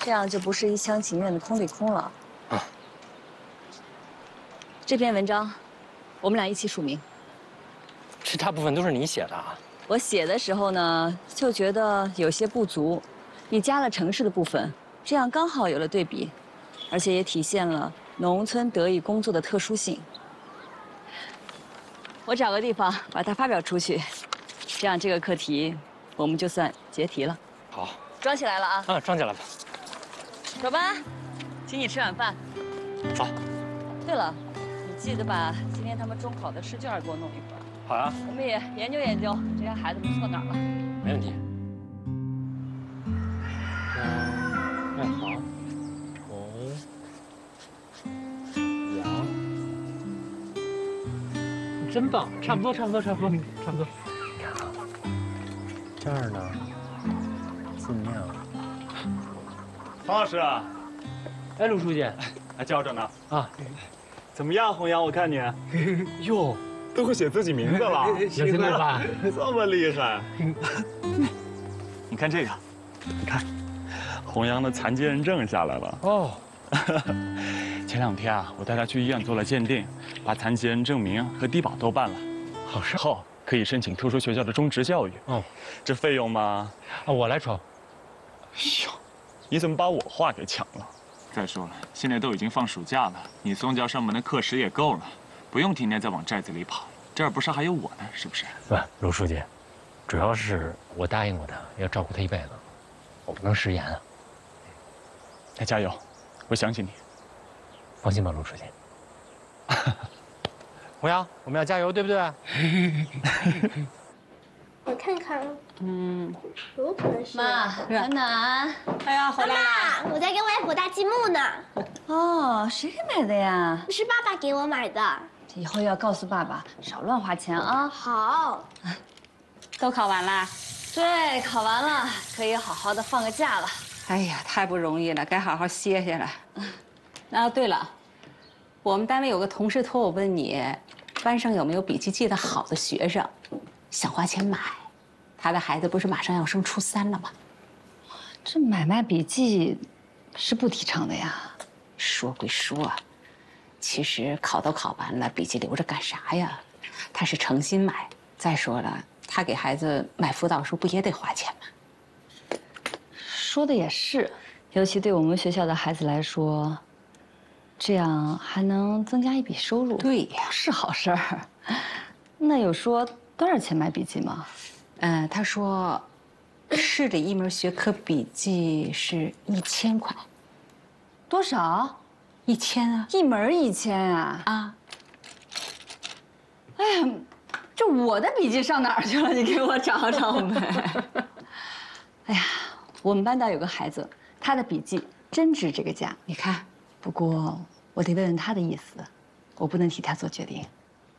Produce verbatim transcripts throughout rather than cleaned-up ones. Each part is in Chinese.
这样就不是一厢情愿的空对空了。啊。这篇文章，我们俩一起署名。 这大部分都是你写的啊？ 我写的时候呢，就觉得有些不足，你加了城市的部分，这样刚好有了对比，而且也体现了农村得以工作的特殊性。我找个地方把它发表出去，这样这个课题我们就算结题了。 好， 装起来了啊！ 啊，装起来了。 走吧，请你吃晚饭。 走。 对了，你记得把今天他们中考的试卷给我弄一份。 好呀。 我们也研究研究这些孩子们错哪儿了。 没问题。那那好，红羊，真棒，差不多，差不多，差不多，差不多。你看啊，这儿呢，字面。 方老师， 哎，陆书记， 还叫着呢啊。 怎么样，红阳？我看你，哟，都会写自己名字了， 有进步吧？ 这么厉害！你看这个，你看，红阳的残疾人证下来了。哦。前两天啊，我带他去医院做了鉴定，把残疾人证明和低保都办了，好事后可以申请特殊学校的中职教育。哦，这费用嘛， 啊，我来筹。 哎呦，你怎么把我话给抢了？再说了，现在都已经放暑假了，你宗教上门的课时也够了，不用天天再往寨子里跑。这儿不是还有我呢，是不是？ 不，卢书记，主要是我答应过他，要照顾他一辈子，我不能食言啊。 那加油，我相信你。 放心吧，卢书记。红阳，我们要加油，对不对？ 我看看，嗯，有可能是妈，暖暖， 哎呀，回来啦！我在给外婆搭积木呢。 哦，谁给买的呀？ 是爸爸给我买的。 以后要告诉爸爸少乱花钱啊。 好。 都考完啦？ 对，考完了，可以好好的放个假了。 哎呀，太不容易了，该好好歇歇了。啊，对了，我们单位有个同事托我问你，班上有没有笔记记得好的学生？想花钱买，他的孩子不是马上要升初三了吗？ 这买卖笔记是不提倡的呀。 说归说，其实考都考完了，笔记留着干啥呀？他是诚心买。再说了，他给孩子买辅导书不也得花钱吗？ 说的也是，尤其对我们学校的孩子来说，这样还能增加一笔收入。 对呀， 是好事儿。那有说多少钱买笔记吗？ 嗯，他说，市里一门学科笔记是一千块。 多少？ 一千啊！ 一门一千啊！ 啊！ 哎呀，这我的笔记上哪儿去了？你给我找找呗。哎呀，我们班倒有个孩子，他的笔记真值这个价。 你看， 不过我得问问他的意思，我不能替他做决定。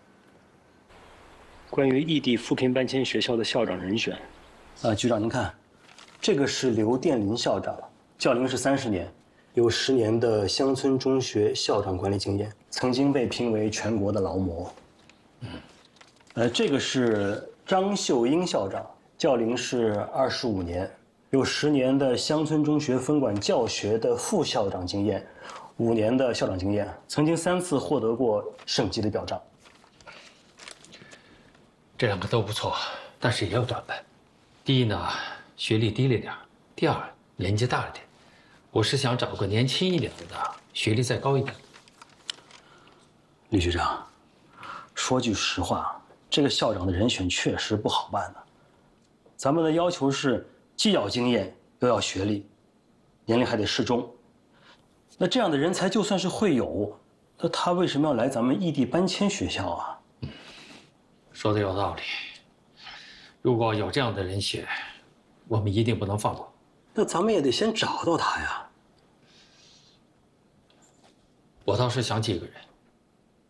关于异地扶贫搬迁学校的校长人选， 啊，局长您看，这个是刘殿林校长，教龄是三十年，有十年的乡村中学校长管理经验，曾经被评为全国的劳模。嗯，呃，这个是张秀英校长，教龄是二十五年，有十年的乡村中学分管教学的副校长经验，五年的校长经验，曾经三次获得过省级的表彰。 这两个都不错，但是也有短板。第一呢，学历低了点；第二，年纪大了点。我是想找个年轻一点的，学历再高一点的。 李局长，说句实话，这个校长的人选确实不好办呢。咱们的要求是既要经验又要学历，年龄还得适中。那这样的人才就算是会有，那他为什么要来咱们异地搬迁学校啊？ 嗯，说的有道理。如果有这样的人选，我们一定不能放过。 那咱们也得先找到他呀。 我倒是想几个人。